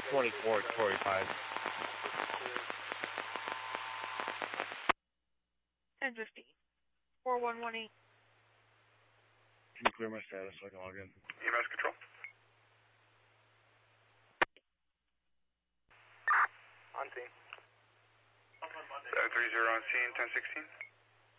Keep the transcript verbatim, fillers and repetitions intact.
twenty-four, Torrey five. ten fifteen. four one one eight. Can you clear my status so I can log in? E M S control. On scene. seven three zero on scene, ten sixteen.